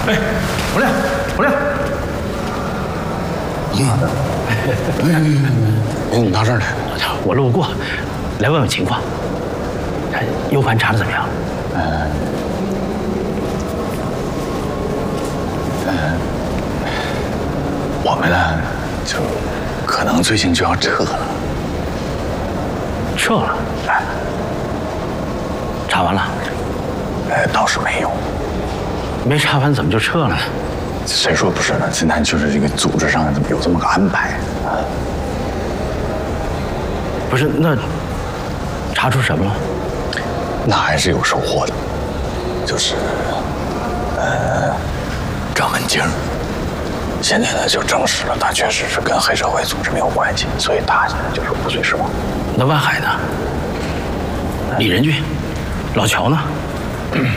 哎，洪亮，洪亮， 你到这儿来， 我路过，来问问情况。U 盘查的怎么样？ 我们呢，就可能最近就要撤了。 撤了？ 哎， 查完了？ 倒是没有。 没查完怎么就撤了呢？ 谁说不是呢？现在就是这个组织上怎么有这么个安排啊？ 不是，那查出什么了？ 那还是有收获的，就是张文静。现在呢就证实了，他确实是跟黑社会组织没有关系，所以他现在就是无罪释放。 那万海呢？李仁俊、老乔呢？